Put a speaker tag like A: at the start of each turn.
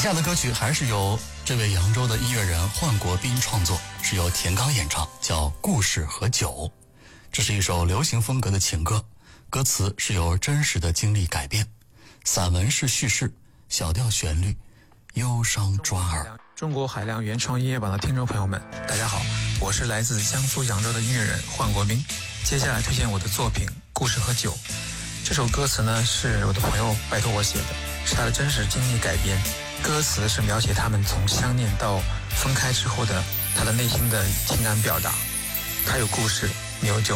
A: 下的歌曲还是由这位扬州的音乐人换国斌创作，是由田刚演唱，叫《故事和酒》。这是一首流行风格的情歌，歌词是由真实的经历改编，散文式叙事，小调旋律，忧伤抓耳。
B: 中国海量原创音乐榜的听众朋友们，大家好，我是来自江苏扬州的音乐人换国斌。接下来推荐我的作品《故事和酒》。这首歌词呢是我的朋友拜托我写的，是他的真实经历改编。歌词是描写他们从相恋到分开之后的他的内心的情感表达。他有故事，你有酒。